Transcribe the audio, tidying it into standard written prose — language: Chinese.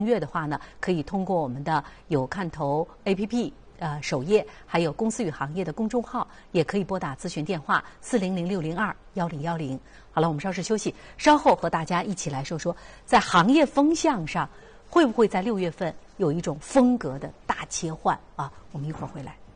阅的话呢，可以通过我们的有看头 APP 首页，还有公司与行业的公众号，也可以拨打咨询电话400-602-1010。好了，我们稍事休息，稍后和大家一起来说说，在行业风向上，会不会在6月份有一种风格的大切换啊？我们一会儿回来。